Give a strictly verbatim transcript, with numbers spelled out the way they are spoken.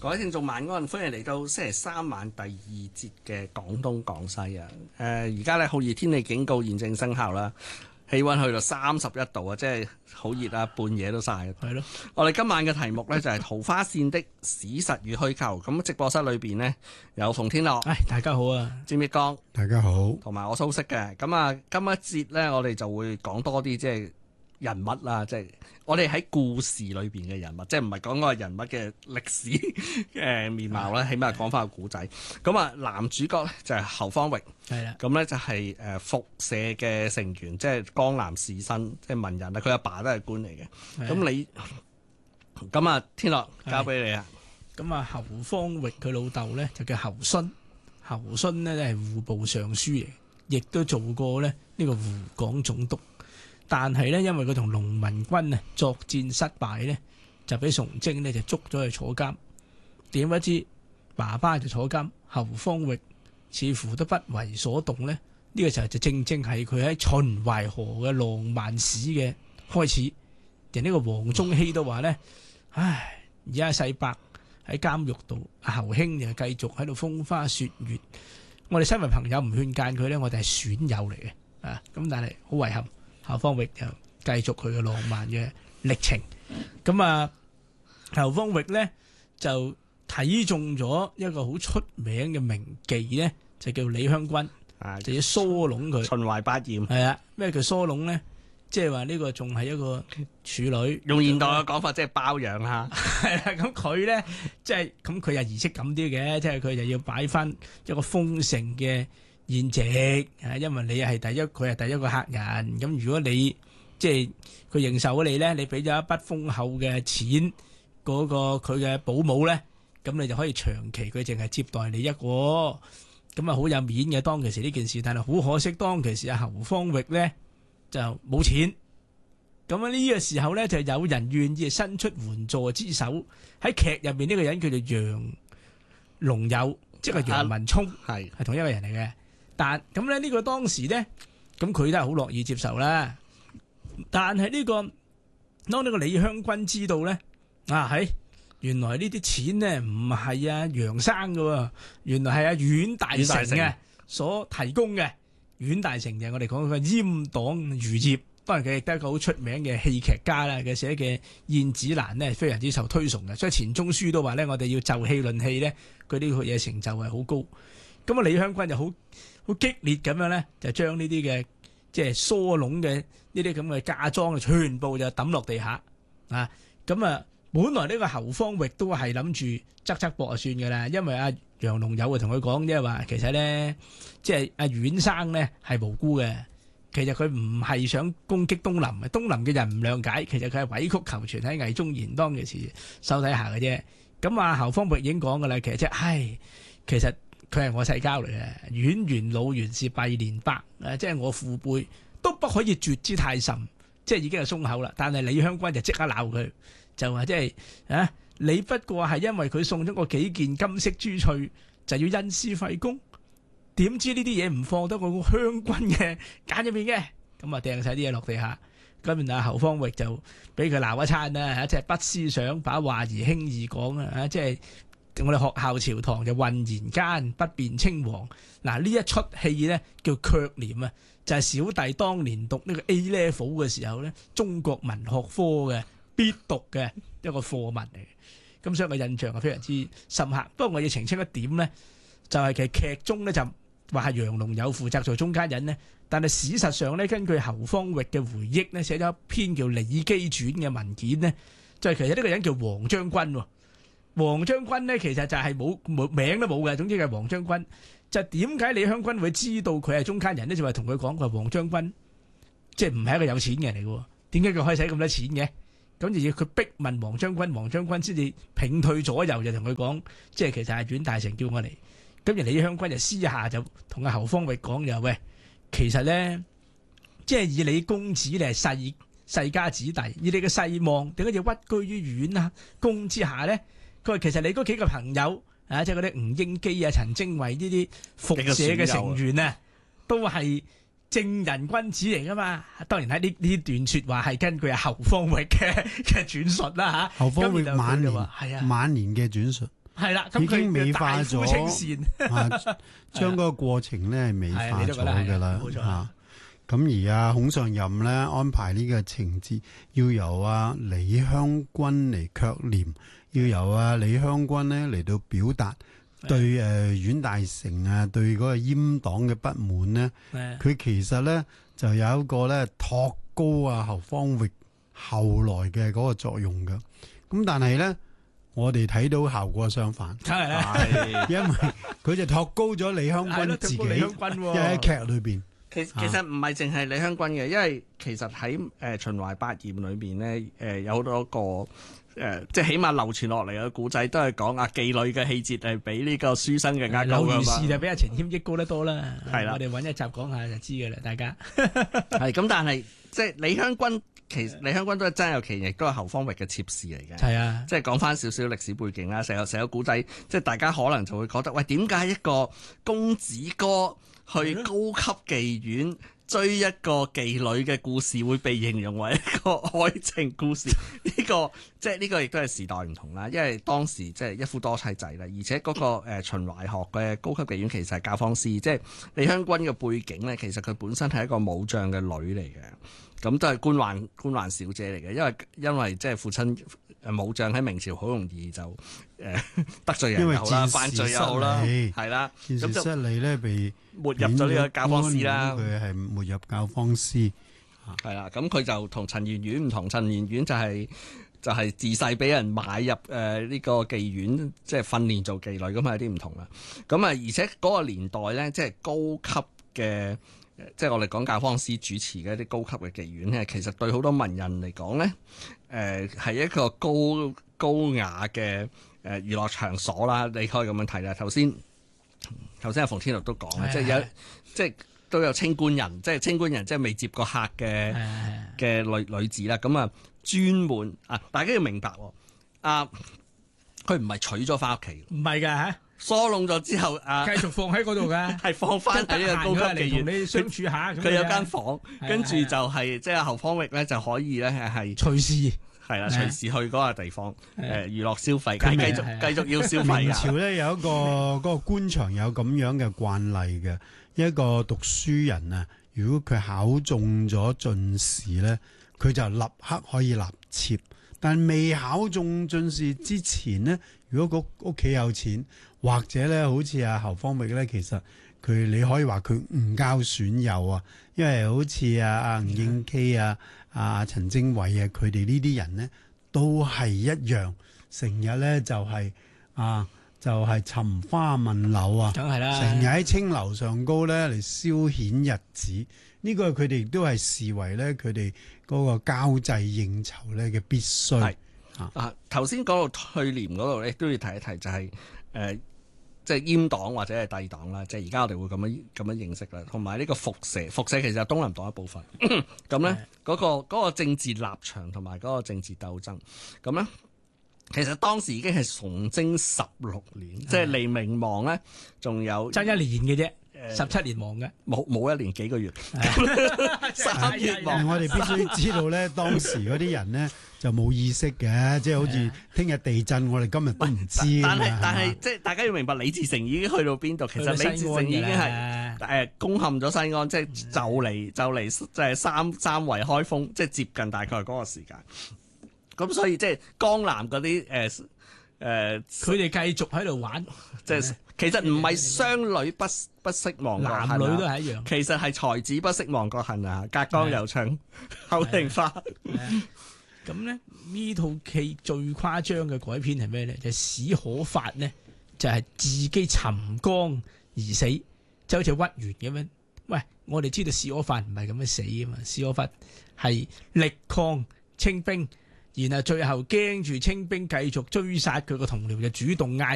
各位聽眾晚安，歡迎嚟到星期三晚第二節嘅廣東廣西啊！誒、呃，而家咧酷熱天氣警告現正生效啦，氣溫去到三十一度啊，即係好熱啊，半夜都曬。 係咯， 我哋今晚嘅題目呢，就係、是《桃花線的史實與虛構》。咁直播室裏邊呢，有馮天樂， 唉，大家好啊， 詹益剛， 大家好， 同埋我蘇軾嘅。咁啊，今一節呢，我哋就會講多啲即係人物啦，即係我哋喺故事裏邊嘅人物，即係唔係講嗰個人物嘅歷史誒面貌啦，起碼講翻個古仔。咁啊，男主角咧就係侯方域， 係啦， 咁咧就係誒復社嘅成員，即係江南士紳，即係文人啊。佢阿爸都係官嚟嘅。咁你咁啊，天樂交俾你啊。 咁啊，侯方域佢老豆咧就叫侯惇，侯惇咧都係戶部尚書嚟，亦都做過咧呢個湖廣總督。但係咧，因為佢同農民軍啊作戰失敗咧，就俾崇禎咧就捉咗去坐監。點不知爸爸就坐監，侯方域似乎都不為所動咧。呢、這個時候就正正係佢喺秦淮河嘅浪漫史嘅開始。人呢個黃宗羲都話咧，唉，而家世伯喺監獄度，阿侯兄就繼續喺度風花雪月。我哋身為朋友唔勸諫佢咧，我哋係損友嚟嘅啊。咁但係好遺憾。侯方域就繼續佢嘅浪漫嘅歷程，咁啊，侯方域咧就睇中咗一個好出名嘅名妓咧，就叫李香君， 啊、 就要疏攏佢。 秦淮八艷係啊，咩叫疏攏咧？即係話呢個仲係一個處女， 用現代嘅講法，即係包養下。 係啦，咁佢咧即係咁，佢又儀式感啲嘅，即係佢就要擺翻一個豐盛嘅宴席啊，因為你係第一，佢係第一個客人。咁如果你即係佢認受咗你咧，你俾咗一筆豐厚嘅錢，嗰個佢嘅保姆咧，咁你就可以長期佢淨係接待你一個，咁啊好有面嘅當其時呢件事。但係好可惜，當其時阿侯方域咧就冇錢。咁啊呢個時候咧就有人願意伸出援助之手。喺劇入邊呢個人叫做楊龍友，即係楊文聰，係係同一個人嚟嘅。但咁咧呢個當時咧，咁佢都係好樂意接受啦。但係呢、這個當呢個李香君知道咧，啊係原來呢啲錢咧唔係阿楊生嘅，原來係阿阮大成嘅所提供嘅。阮大成就係我哋講嘅閹黨餘孽，當然佢亦都係一個好出名嘅戲劇家啦。佢寫嘅《燕子蘭》咧非常之受推崇嘅，所以錢鍾書都話咧，我哋要就戲論戲咧，佢呢個嘢成就係好高。咁啊，李香君就好好激烈咁樣咧，就將呢啲嘅即係疏攏嘅呢啲咁嘅嫁妝，全部就抌落地下啊！咁啊，本來呢個侯方域都係諗住側側膊就算嘅啦，因為阿楊龍友啊同佢講，即係話其實咧，即係阿阮生咧係無辜嘅，其實佢唔係想攻擊東林嘅，東林嘅人唔諒解，其實佢係委曲求全喺魏忠賢當其時手底下嘅啫。咁啊，侯方域已經講嘅啦，其實即係唉，其實。佢係我世交嚟嘅，阮元老元是弊連伯，誒，即係我父輩都不可以絕之太甚，即係已經係鬆口啦。但係李香君就即刻鬧佢，就話即係啊，你不過係因為佢送咗個幾件金色珠翠，就要因私廢公，點知呢啲嘢唔放得個香君嘅揀入面嘅，咁啊掟晒啲嘢落地下。咁然後侯方域就俾佢鬧一餐啦，嚇，即係不思想，把話兒輕易講啊，嚇，即係。我哋學校朝堂就混言間不辨青黃。嗱，呢一出戲咧叫卻廉啊，就係、是、小弟當年讀呢個 A level 嘅時候咧，中國文學科嘅必讀嘅一個課文嚟嘅。咁所以我印象係非常之深刻。不過我要澄清一點咧，就係、是、其實劇中咧就話係楊龍友負責做中間人咧，但係事實上咧，根據侯方域嘅回憶咧，寫咗一篇叫《李基傳》嘅文件咧，就係、是、其實呢個人叫黃將軍喎。黃將軍咧，其實就係冇冇名都冇嘅，總之係黃將軍。就點解李香君會知道佢係中間人咧？就話同佢講，佢話黃將軍即係唔係一個有錢嘅人嚟嘅，點解佢可以使咁多錢嘅？咁就要佢逼問黃將軍，黃將軍先至屏退左右，就同佢講，即係其實係阮大成叫我嚟。咁而李香君就私下就同阿侯方域講，就喂，其實咧，即係以你公子你係世世家子弟，以你嘅世望，點解要屈居於阮啊公之下咧？佢話其實你嗰幾個朋友啊，即係嗰啲吳英基啊、陳精衛呢啲復社嘅成員啊，都係正人君子嚟噶嘛。當然喺呢呢段說話係根據侯方域嘅嘅轉述啦吓。 侯方域晚年係啊， 晚年嘅轉述。 係啦，咁已經佢美化大夫清咗線， 啊，將嗰個過程咧係美化咗㗎啦冇錯嚇。咁而啊孔尚任咧安排呢個情節，要由啊李香君嚟卻念，要由啊李香君咧嚟到表達對誒阮大鋅啊對嗰個閹黨嘅不滿咧。佢其實咧就有一個咧托高啊侯方域後來嘅嗰個作用㗎。咁但係咧，我哋睇到效果相反， 梗係啦， 因為佢就托高咗李香君自己，因為喺劇裏邊。 其其實唔係淨係李香君嘅，因為其實喺誒、呃、秦淮八艷裏邊咧，誒、呃、有好多個誒、呃，即係起碼流傳落嚟嘅古仔都係講啊妓女嘅氣節係比呢個書生更加高噶嘛。 柳如是就比阿程謙益高得多啦。 係啦， 我哋揾一集講下就知嘅啦，大家。 係咁，但係即係李香君，其實李香君都係真有其人，亦都係侯方域嘅妾侍嚟嘅。 係啊， 即係講翻少少歷史背景啦，成個成個古仔，即係大家可能就會覺得，喂，點解一個公子哥去高級妓院追一個妓女嘅故事會被形容為一個愛情故事？呢、這個即係呢個亦都係時代唔同啦，因為當時即係一夫多妻制啦，而且嗰、那個誒、呃、秦淮學嘅高級妓院其實係教坊司，即係李香君嘅背景咧，其實佢本身係一個武將嘅女嚟嘅，咁都係官宦官宦小姐嚟嘅，因為因為即係父親誒武將喺明朝好容易就誒、呃、得罪人又好啦，犯罪又好啦，係啦， 戰事失利咧被沒入咗呢個教坊司啦， 佢係沒入教坊司， 係啦，咁佢就同陳圓圓唔同，陳圓圓就係、是、就係、是、自細俾人買入誒呢、呃這個妓院，即係訓練做妓女，咁係有啲唔同啦。咁啊，而且嗰個年代咧，即係高級嘅，即係我哋講教坊司主持嘅一啲高級嘅妓院咧，其實對好多文人嚟講咧，誒、呃、係一個高高雅嘅誒娛樂場所啦。你可以咁樣睇啦。頭先。頭先阿馮天樂都講啦，即係有即係都有清官人，即係清官人，即係未接過客嘅嘅女女子啦。咁啊，專門啊，大家要明白喎，啊，佢唔係娶咗翻屋企， 唔係㗎嚇， 疏攏咗之後啊， 繼續放喺嗰度㗎， 係放翻喺呢個高級妓院同你相處下。 佢有間房，跟住就係即係侯方域咧就可以咧係隨時。 係啦，隨時去嗰個地方，誒娛樂消費，繼續繼續要消費。 明朝咧有一個嗰個官場有咁樣嘅慣例嘅，一個讀書人啊，如果佢考中咗進士咧，佢就立刻可以納妾。但未考中進士之前呢，如果個屋企有錢，或者咧好似阿侯方域咧，其實佢你可以話佢唔交損友啊，因為好似阿阿吳應基啊。啊，陳貞偉啊，佢哋呢啲人呢，都係一樣，成日咧就係、是、啊，就係、是、尋花問柳啊， 梗係啦， 成日喺青樓上高咧嚟消遣日子，呢、這個佢哋都係視為咧佢哋嗰個交際應酬咧嘅必須。係啊，頭先講到去年嗰度咧，都要提一提、就是，就係誒。即係閹黨或者係帝黨啦，即係而家我哋會咁樣咁樣認識啦。同埋呢個輻射，輻射其實係東林黨一部分。咁咧嗰個嗰、嗰個政治立場同埋嗰個政治鬥爭，咁咧其實當時已經係崇禎十六年，即係離明亡咧，仲有爭一年嘅啫。十七年亡嘅， 冇冇一年幾個月，三月亡。 我哋必須知道咧，當時嗰啲人咧就冇意識嘅，即係好似聽日地震，我哋今日都唔知。 但係但係即係大家要明白，李自成已經去到邊度？其實李自成已經係誒攻陷咗西安，即係就嚟就嚟即係三三圍開封，即係接近大概嗰個時間。咁所以即係江南嗰啲誒誒， 佢哋繼續喺度玩， 即係。其實唔係商女不不識亡國恨， 男女都係一樣。 其實係才子不識亡國恨啊！隔江猶唱後庭花。 咁咧呢套戲最誇張嘅改編係咩咧？就係、史可法呢，就係、是、自己沉江而死，就好似屈原咁樣。喂，我哋知道史可法唔係咁樣死啊嘛，史可法係力抗清兵，然後最後驚住清兵繼續追殺佢個同僚，就主動嗌。